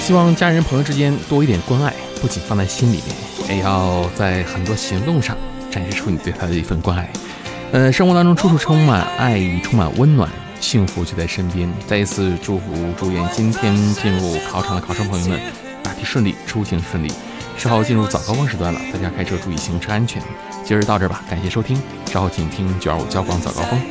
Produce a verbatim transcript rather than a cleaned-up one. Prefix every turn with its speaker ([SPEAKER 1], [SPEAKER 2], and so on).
[SPEAKER 1] 希望家人朋友之间多一点关爱，不仅放在心里面，也要在很多行动上展示出你对他的一份关爱。呃，生活当中处处充满爱意，充满温暖，幸福就在身边。再一次祝福祝愿今天进入考场的考生朋友们答题顺利，出行顺利。稍后进入早高峰时段了，大家开车注意行车安全。今儿到这儿吧，感谢收听，稍后请听九二五交广早高峰。